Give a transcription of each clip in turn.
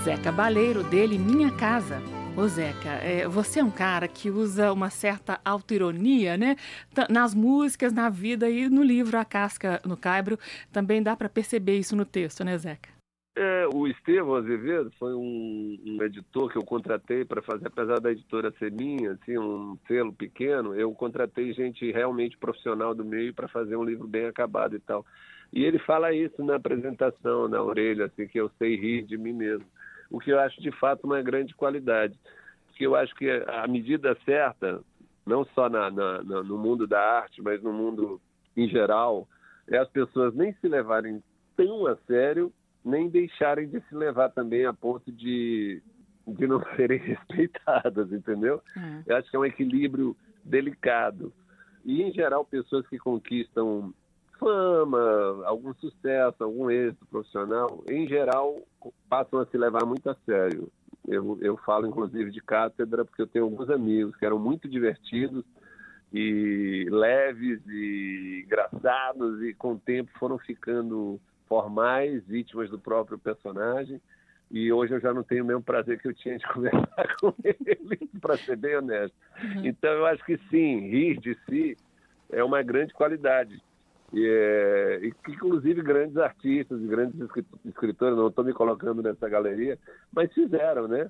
Zeca Baleiro, dele Minha Casa. Ô Zeca, você é um cara que usa uma certa autoironia, né? Nas músicas, na vida e no livro A Casca no Caibro, também dá para perceber isso no texto, né, Zeca? O Estevão Azevedo foi um editor que eu contratei para fazer, apesar da editora ser minha, assim, um selo pequeno, eu contratei gente realmente profissional do meio para fazer um livro bem acabado e tal. E ele fala isso na apresentação, na orelha, assim, que eu sei rir de mim mesmo. O que eu acho, de fato, uma grande qualidade. Porque eu acho que a medida certa, não só no mundo da arte, mas no mundo em geral, é as pessoas nem se levarem tão a sério, nem deixarem de se levar também a ponto de não serem respeitadas, entendeu? Eu acho que é um equilíbrio delicado. E, em geral, pessoas que conquistam fama, algum sucesso, algum êxito profissional, em geral, passam a se levar muito a sério. Eu falo, inclusive, de cátedra, porque eu tenho alguns amigos que eram muito divertidos e leves e engraçados e, com o tempo, foram ficando formais, vítimas do próprio personagem, e hoje eu já não tenho o mesmo prazer que eu tinha de conversar com ele, para ser bem honesto. Então, eu acho que sim, rir de si é uma grande qualidade. E inclusive grandes artistas e grandes escritores, não estou me colocando nessa galeria, mas fizeram, né?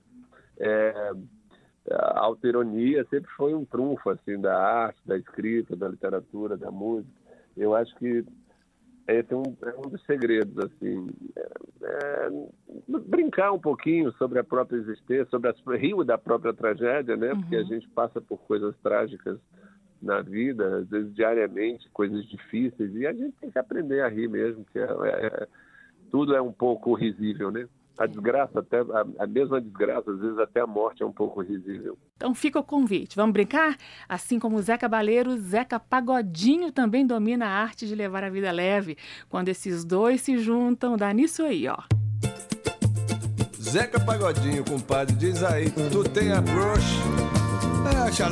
A autoironia sempre foi um trunfo assim, da arte, da escrita, da literatura, da música. Eu acho que esse é um dos segredos, assim, brincar um pouquinho sobre a própria existência, rir da própria tragédia, né? Porque a gente passa por coisas trágicas na vida, às vezes diariamente, coisas difíceis, e a gente tem que aprender a rir mesmo, que tudo é um pouco risível, né? A desgraça, até a mesma desgraça, às vezes até a morte é um pouco risível. Então fica o convite, vamos brincar? Assim como o Zeca Baleiro, Zeca Pagodinho também domina a arte de levar a vida leve. Quando esses dois se juntam, dá nisso aí, ó. Zeca Pagodinho, compadre, diz aí, tu tem a bruxa?